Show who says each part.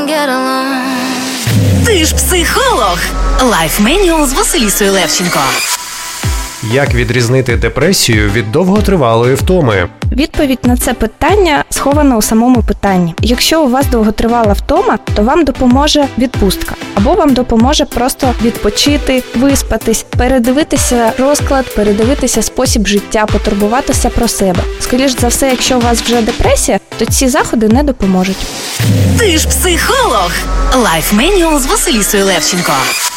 Speaker 1: don't get along.
Speaker 2: Ти ж психолог. Life Manual з Василісою Левченко.
Speaker 3: Як відрізнити депресію від довготривалої втоми?
Speaker 4: Відповідь на це питання схована у самому питанні. Якщо у вас довготривала втома, то вам допоможе відпустка. Або вам допоможе просто відпочити, виспатись, передивитися розклад, передивитися спосіб життя, потурбуватися про себе. Скоріш за все, якщо у вас вже депресія, то ці заходи не допоможуть.
Speaker 2: Ти ж психолог. Life Manual з Василісою Левченко.